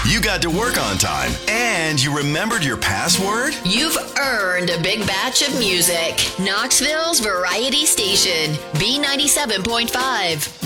You got to work on time. And you remembered your password? You've earned a big batch of music. Knoxville's Variety Station, B97.5.